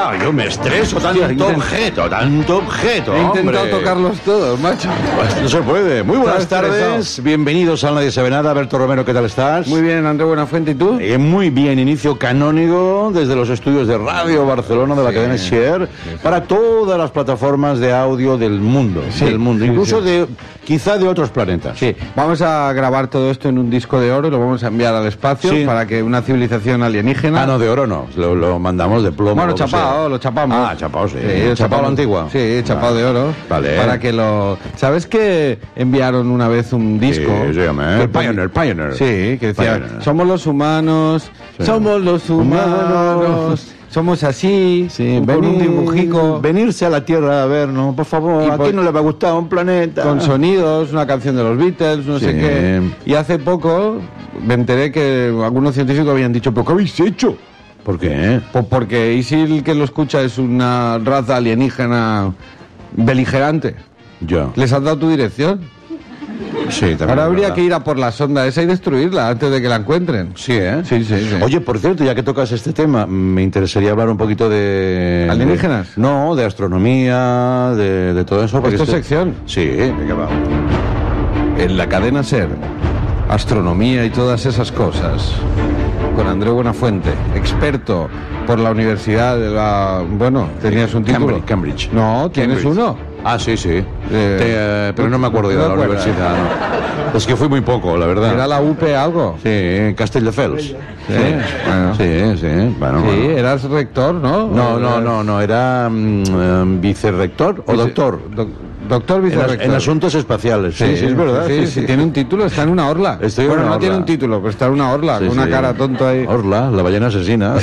yo me estreso, tanto objeto, He intentado hombre. tocarlos todos, macho. Pues no se puede. Muy buenas Está tardes, estresado. bienvenidos a Nadie Sabe Nada. Alberto Romero, ¿qué tal estás? Muy bien, André Buenafuente, ¿y tú? Muy bien, inicio canónico desde los estudios de Radio Barcelona de la cadena Share para todas las plataformas de audio del mundo, incluso de quizá de otros planetas. Sí, vamos a grabar todo esto en un disco de oro y lo vamos a enviar al espacio para que una civilización alienígena... Ah, no, de oro no, lo mandamos de plomo. Bueno, chapado, lo chapamos. Ah, chapado, sí. Chapado a la antigua. Sí, chapado de oro. Vale. Para que lo... ¿Sabes que enviaron una vez un disco? Sí, se llama, Que Pioneer. Sí, que decía, Pioneer. somos los humanos, somos los humanos, somos así, con un dibujico, Venirse a la Tierra a vernos, por favor. Y Aquí no le va a gustar un planeta. con sonidos, una canción de los Beatles, no sé Sí. qué. Y hace poco me enteré que algunos científicos habían dicho, ¿pero qué habéis hecho? ¿Por qué? Pues porque Isil, que lo escucha, es una raza alienígena beligerante. Yo. ¿Les has dado tu dirección? Sí, también. Ahora es habría verdad. que ir a por la sonda esa y destruirla antes de que la encuentren. Sí, ¿eh? Sí. Oye, por cierto, ya que tocas este tema, me interesaría hablar un poquito de... ¿Alienígenas? No, de astronomía, de todo eso. porque ¿Esto es sección? Sí, venga, va. En la cadena SER, astronomía y todas esas cosas, con André Buenafuente, experto por la Universidad de la... Bueno, tenías un título. Cambridge. No, ¿tienes Cambridge. uno? Ah, sí. Pero no me acuerdo de ¿no la te acuerdas? universidad, no. Es que fui muy poco, la verdad. ¿Era la UP algo? Sí, Castelldefels. Sí, bueno. sí, bueno. Sí, bueno. eras rector, ¿no? No, era vicerrector o doctor. Doctor vicerrector. En asuntos espaciales, sí, es verdad. Sí, tiene un título, está en una orla. Estoy en bueno, una no orla. tiene un título, pero está en una orla, Sí, con una sí. cara tonta ahí. Orla, la ballena asesina.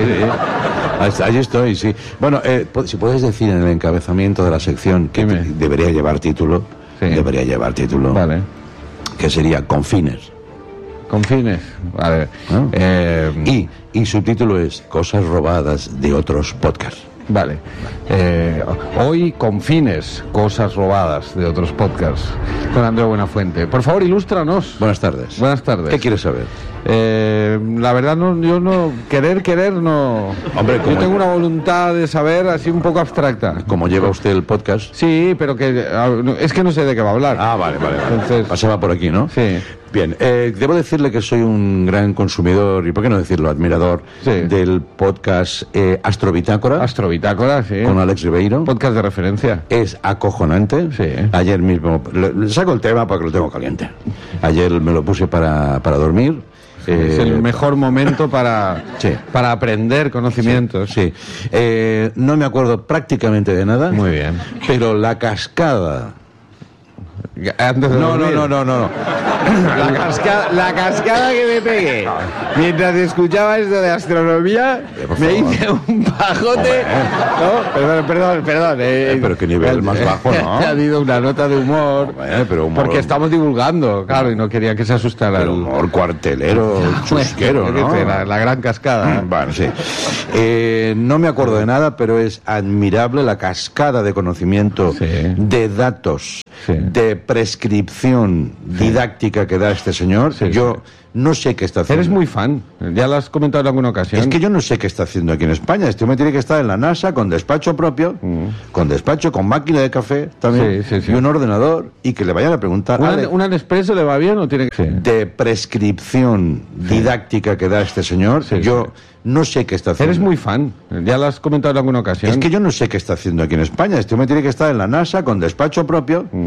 Allí estoy, sí. Bueno, si puedes decir en el encabezamiento de la sección que Dime. debería llevar título, Vale. que sería Confines. Con fines. Vale. ¿No? Eh, Y su título es Cosas robadas de otros podcasts. Vale. Hoy con fines, cosas robadas de otros podcasts, con André Buenafuente. Por favor, ilústranos. Buenas tardes. Buenas tardes. ¿Qué quieres saber? La verdad, yo no... Querer, no... Hombre, yo como- tengo una voluntad de saber así un poco abstracta. Como lleva usted el podcast. Sí, pero que... Es que no sé de qué va a hablar. Ah, vale. Entonces- Pasaba por aquí, ¿no? Sí. Bien, debo decirle que soy un gran consumidor, y por qué no decirlo, admirador, Sí. del podcast Astrobitácora, Astrobitácora, sí. con Alex Ribeiro. Podcast de referencia. Es acojonante. Sí. Ayer mismo, le saco el tema porque lo tengo caliente. Ayer me lo puse para dormir. Es el mejor momento para Sí. aprender conocimientos. Sí. No me acuerdo prácticamente de nada. Muy bien. Pero la cascada... Antes de dormir. No. La cascada que me pegué mientras escuchaba esto de astronomía, por me favor. hice un pajote. No, perdón. pero qué nivel más bajo, ¿no? Ha habido una nota de humor. Pero humor- Porque estamos divulgando, claro, y no quería que se asustara Pero humor cuartelero, chusquero, Bueno, yo qué sé, ¿no? la gran cascada. Bueno, sí. No me acuerdo de nada, pero es admirable la cascada de conocimiento, Sí. de datos, Sí. de prescripción didáctica que da este señor. Sí, Yo no sé qué está haciendo. Eres muy fan, ya lo has comentado en alguna ocasión. Es que yo no sé qué está haciendo aquí en España. Este hombre tiene que estar en la NASA con despacho propio, con máquina de café también, Sí. y un ordenador, y que le vayan a preguntar ¿Un Nespresso le va bien o tiene que ser? de prescripción didáctica que da este señor. Sí, Yo no sé qué está haciendo. Eres muy fan, ya lo has comentado en alguna ocasión. Es que yo no sé qué está haciendo aquí en España. Este hombre tiene que estar en la NASA con despacho propio,